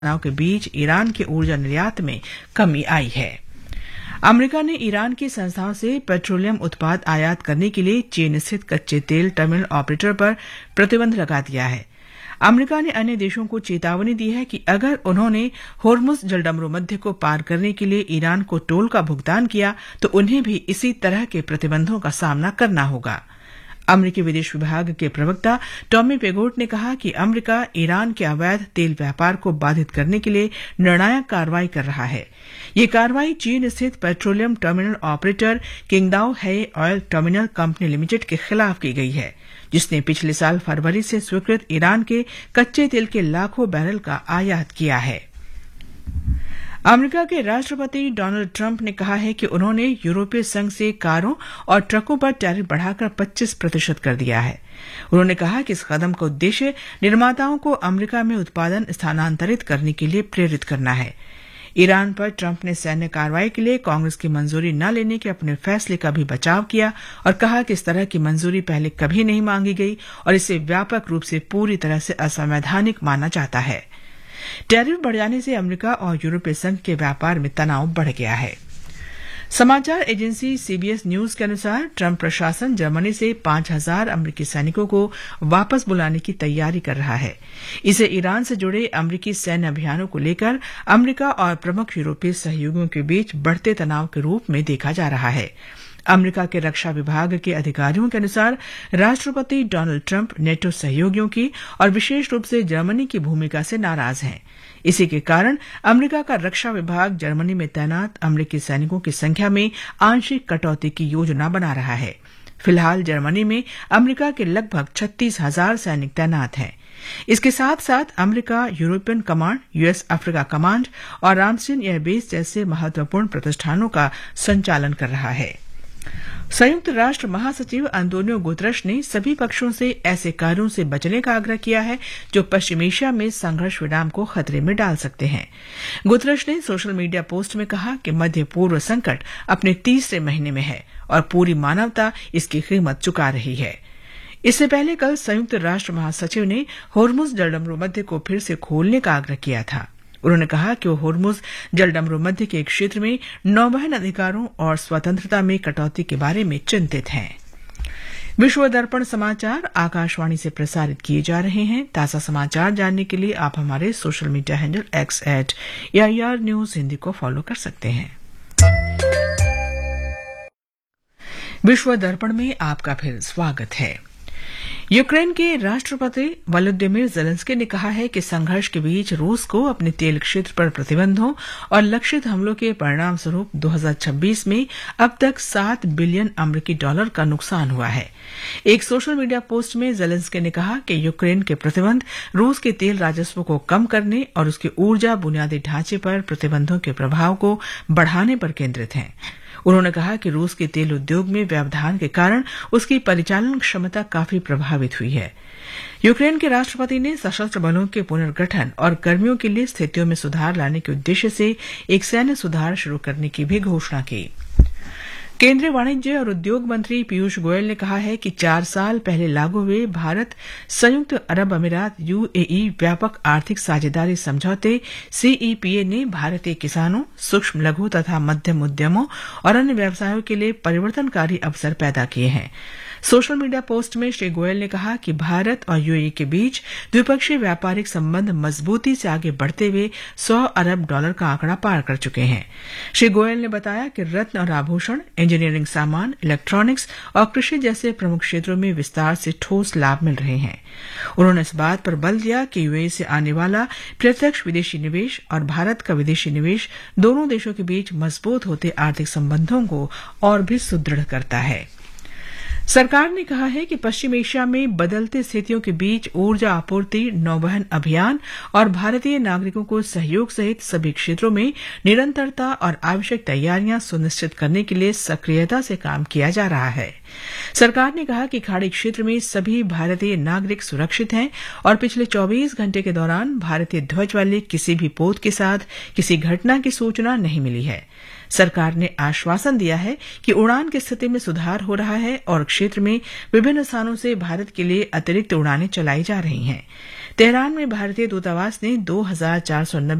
तनाव के बीच ईरान के ऊर्जा निर्यात में कमी आई है। अमेरिका ने ईरान की संस्थाओं से पेट्रोलियम उत्पाद आयात करने के लिए चीन स्थित कच्चे तेल टर्मिनल ऑपरेटर पर प्रतिबंध लगा दिया है। अमेरिका ने अन्य देशों को चेतावनी दी है कि अगर उन्होंने होर्मुज जलडमरू मध्य को पार करने के लिए ईरान को टोल का भुगतान किया तो उन्हें भी इसी तरह के प्रतिबंधों का सामना करना होगा। अमेरिकी विदेश विभाग के प्रवक्ता टॉमी पेगोट ने कहा कि अमेरिका ईरान के अवैध तेल व्यापार को बाधित करने के लिए निर्णायक कार्रवाई कर रहा है। ये कार्रवाई चीन स्थित पेट्रोलियम टर्मिनल ऑपरेटर किंगदाओ हेई ऑयल टर्मिनल कंपनी लिमिटेड के खिलाफ की गई है, जिसने पिछले साल फरवरी से स्वीकृत ईरान के कच्चे तेल के लाखों बैरल का आयात किया है। अमेरिका के राष्ट्रपति डोनाल्ड ट्रंप ने कहा है कि उन्होंने यूरोपीय संघ से कारों और ट्रकों पर टैरिफ बढ़ाकर 25% कर दिया है। उन्होंने कहा कि इस कदम का उद्देश्य निर्माताओं को अमेरिका में उत्पादन स्थानांतरित करने के लिए प्रेरित करना है। ईरान पर ट्रंप ने सैन्य कार्रवाई के लिए कांग्रेस की मंजूरी न लेने के अपने फैसले का भी बचाव किया और कहा कि इस तरह की मंजूरी पहले कभी नहीं मांगी गई और इसे व्यापक रूप से पूरी तरह से असंवैधानिक माना जाता है। टैरिफ बढ़ जाने से अमेरिका और यूरोपीय संघ के व्यापार में तनाव बढ़ गया है। समाचार एजेंसी सीबीएस न्यूज के अनुसार ट्रंप प्रशासन जर्मनी से 5,000 अमेरिकी सैनिकों को वापस बुलाने की तैयारी कर रहा है। इसे ईरान से जुड़े अमेरिकी सैन्य अभियानों को लेकर अमेरिका और प्रमुख यूरोपीय सहयोगियों के बीच बढ़ते तनाव के रूप में देखा जा रहा है। अमेरिका के रक्षा विभाग के अधिकारियों के अनुसार राष्ट्रपति डोनाल्ड ट्रंप नेटो सहयोगियों की और विशेष रूप से जर्मनी की भूमिका से नाराज हैं। इसी के कारण अमेरिका का रक्षा विभाग जर्मनी में तैनात अमेरिकी सैनिकों की संख्या में आंशिक कटौती की योजना बना रहा है। फिलहाल जर्मनी में अमेरिका के लगभग 36,000 सैनिक तैनात हैं। इसके साथ साथ America European command, US Africa command और रामसीन एयरबेस जैसे महत्वपूर्ण प्रतिष्ठानों का संचालन कर रहा है। संयुक्त राष्ट्र महासचिव अंतोनियो गुतरश ने सभी पक्षों से ऐसे कार्यों से बचने का आग्रह किया है जो पश्चिम एशिया में संघर्ष विराम को खतरे में डाल सकते हैं। गुतरश ने सोशल मीडिया पोस्ट में कहा कि मध्य पूर्व संकट अपने तीसरे महीने में है और पूरी मानवता इसकी कीमत चुका रही है। इससे पहले कल संयुक्त राष्ट्र महासचिव ने होर्मुज जलडमरू मध्य को फिर से खोलने का आग्रह किया था। उन्होंने कहा कि वो होर्मुज जलडमरू मध्य के क्षेत्र में नौवहन अधिकारों और स्वतंत्रता में कटौती के बारे में चिंतित हैं। विश्व दर्पण समाचार आकाशवाणी से प्रसारित किए जा रहे हैं। ताजा समाचार जानने के लिए आप हमारे social media handle X@AIR news Hindi को फॉलो कर सकते हैं। विश्व दर्पण में आपका फिर स्वागत है। यूक्रेन के राष्ट्रपति वोलोदिमीर ज़ेलेंस्की ने कहा है कि संघर्ष के बीच रूस को अपने तेल क्षेत्र पर प्रतिबंधों और लक्षित हमलों के परिणाम स्वरूप 2026 में अब तक $7 बिलियन अमेरिकी डॉलर का नुकसान हुआ है। एक सोशल मीडिया पोस्ट में ज़ेलेंस्की ने कहा कि यूक्रेन के प्रतिबंध रूस के तेल राजस्व को कम करने और उसके ऊर्जा बुनियादी ढांचे पर प्रतिबंधों के प्रभाव को बढ़ाने पर केंद्रित हैं। उन्होंने कहा कि रूस के तेल उद्योग में व्यवधान के कारण उसकी परिचालन क्षमता काफी प्रभावित हुई है। यूक्रेन के राष्ट्रपति ने सशस्त्र बलों के पुनर्गठन और कर्मियों के लिए स्थितियों में सुधार लाने के उद्देश्य से एक सैन्य सुधार शुरू करने की भी घोषणा की। केंद्रीय वाणिज्य और उद्योग मंत्री पीयूष गोयल ने कहा है कि 4 साल पहले लागू हुए भारत संयुक्त अरब अमीरात UAE व्यापक आर्थिक साझेदारी समझौते CEPA ने भारतीय किसानों, सूक्ष्म लघु तथा मध्यम उद्यमों और अन्य व्यवसायों के लिए परिवर्तनकारी अवसर पैदा किए हैं। सोशल मीडिया पोस्ट में श्री गोयल ने कहा कि भारत और UAE के बीच द्विपक्षीय व्यापारिक संबंध मजबूती से आगे बढ़ते हुए $100 अरब का आंकड़ा पार कर चुके हैं। श्री गोयल ने बताया कि रत्न और आभूषण, इंजीनियरिंग सामान, इलेक्ट्रॉनिक्स और कृषि जैसे प्रमुख क्षेत्रों में विस्तार से ठोस लाभ मिल रहे हैं। उन्होंने इस बात पर बल दिया कि UAE से आने वाला प्रत्यक्ष विदेशी निवेश और भारत का विदेशी निवेश दोनों देशों के बीच मजबूत होते आर्थिक संबंधों को और भी सुदृढ़ करता है। सरकार ने कहा है कि पश्चिम एशिया में बदलती स्थितियों के बीच ऊर्जा आपूर्ति, नौवहन अभियान और भारतीय नागरिकों को सहयोग सहित सभी क्षेत्रों में निरंतरता और आवश्यक तैयारियां सुनिश्चित करने के लिए सक्रियता से काम किया जा रहा है। सरकार ने कहा कि खाड़ी क्षेत्र में सभी भारतीय नागरिक सुरक्षित हैं और पिछले 24 घंटे के दौरान भारतीय ध्वज वाले किसी भी पोत के साथ किसी घटना की सूचना नहीं मिली है। सरकार ने आश्वासन दिया है कि उड़ान की स्थिति में सुधार हो रहा है और क्षेत्र में विभिन्न स्थानों से भारत के लिए अतिरिक्त उड़ानें चलाई जा रही हैं। तेहरान में भारतीय दूतावास ने 2490